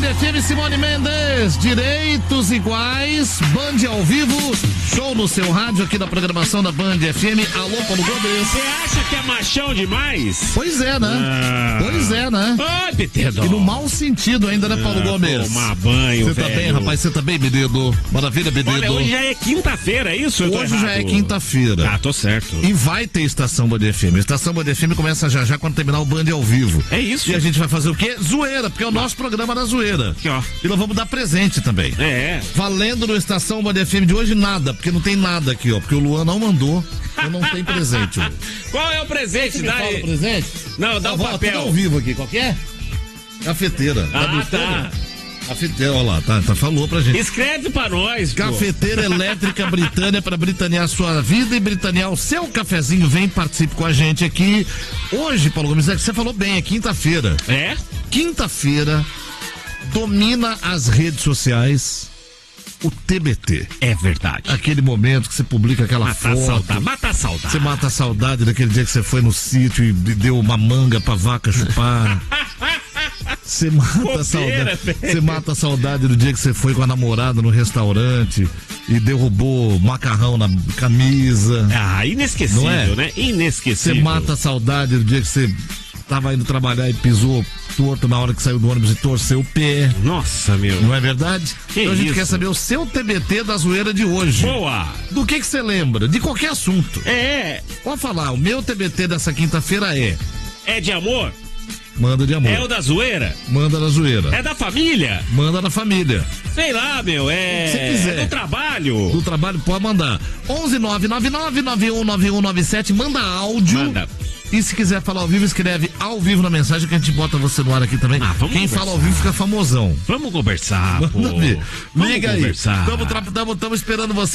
FM, Simone Mendes, direitos iguais, Band ao vivo, show no seu rádio aqui na programação da Band FM. Alô, Paulo Gomes. Você acha que é machão demais? Pois é, né? Pois é, né? Ai, Betedo. E no mau sentido ainda, né, Paulo Gomes? Tomar banho, Você tá bem, rapaz? Você tá bem, Bededo? Maravilha, Bededo? Olha, hoje já é quinta-feira, é isso? Hoje já é quinta-feira. Ah, tô certo. E vai ter Estação Band FM. Estação Band FM começa já quando terminar o Band ao vivo. É isso. E a gente vai fazer o quê? Zoeira, porque é o nosso programa da zoeira. Aqui, ó. E nós vamos dar presente também. É. Valendo no Estação Band FM de hoje nada, porque não tem nada aqui, ó. Porque o Luan não mandou, então não tem presente hoje. Qual é o presente? Dá aí. Presente? Não, dá o papel. Tudo ao vivo aqui, qual que é? Cafeteira. Tá. Cafeteira, olha lá, tá, falou pra gente. Escreve pra nós, pô. Cafeteira elétrica Britânia, para britanear a sua vida e britanear o seu cafezinho. Vem, participe com a gente aqui. Hoje, Paulo Gomes, você falou bem, é quinta-feira. É? Quinta-feira, domina as redes sociais o TBT. É verdade. Aquele momento que você publica aquela foto. Mata a saudade. Você mata a saudade daquele dia que você foi no sítio e deu uma manga pra vaca chupar. Você mata a saudade. Você mata a saudade do dia que você foi com a namorada no restaurante e derrubou macarrão na camisa. Ah, inesquecível, não é? né? Inesquecível. Você mata a saudade do dia que você tava indo trabalhar e pisou torto na hora que saiu do ônibus e torceu o pé. Nossa, meu. Não é verdade? Então a gente isso? quer saber o seu TBT da zoeira de hoje. Boa! Do que você lembra? De qualquer assunto. É. Pode falar, o meu TBT dessa quinta-feira é... É de amor? Manda de amor. É o da zoeira? Manda da zoeira. É da família? Manda da família. Sei lá, meu, Se quiser. É do trabalho? Do trabalho, pode mandar. 11999919197, manda áudio. Manda. E se quiser falar ao vivo, escreve ao vivo na mensagem que a gente bota você no ar aqui também. Quem fala ao vivo fica famosão. Vamos conversar, pô. Liga aí. Conversar. Estamos esperando você.